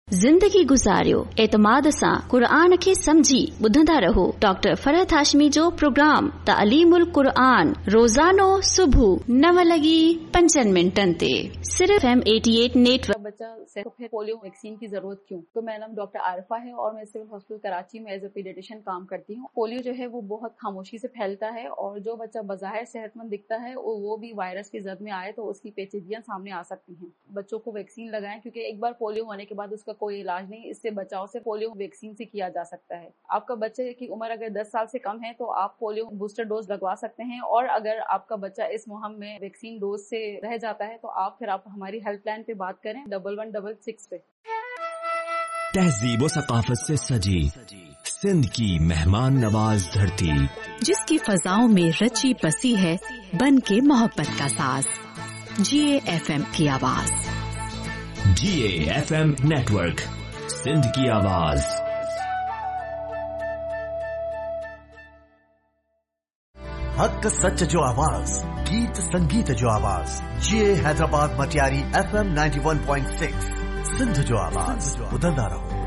ज़िंदगी गुज़ारियो एतमाद सां क़ुरान खे समझी ॿुधंदा रहो। डॉक्टर फरहत हाशमी जो प्रोग्राम तालीमुल क़ुरान रोज़ानो सुबह 9:05 ते सिर्फ FM88 नेटवर्क। बच्चा तो फिर पोलियो वैक्सीन की जरूरत क्यों? तो मेरा नाम डॉक्टर आरिफा है और मैं सिविल हॉस्पिटल कराची में एज ए पीडियाट्रिशियन काम करती हूँ। पोलियो जो है वो बहुत खामोशी से फैलता है और जो बच्चा बज़ाहिर सेहतमंद दिखता है वो भी वायरस की जद में आए तो उसकी पेचीदगियां सामने आ सकती हैं। बच्चों को वैक्सीन लगाएं क्योंकि एक बार पोलियो होने के बाद उसका कोई इलाज नहीं, इससे बचाव से पोलियो वैक्सीन से किया जा सकता है। आपका बच्चे की उम्र अगर 10 साल से कम है तो आप पोलियो बूस्टर डोज लगवा सकते हैं और अगर आपका बच्चा इस मुहिम में वैक्सीन डोज से रह जाता है तो आप हमारी हेल्पलाइन पे बात करें 1166 पे। तहजीब और सकाफत से सजी सिंध की मेहमान नवाज धरती, जिसकी फजाओं में रची बसी है बन के मोहब्बत का साज। GAFM की आवाज। GAFM नेटवर्क, सिंध की आवाज। हक सच जो आवाज, गीत संगीत जो आवाज। GA हैदराबाद मटियारी FM 91.6 सिंध जो आवाज। ॿुधंदा रहो।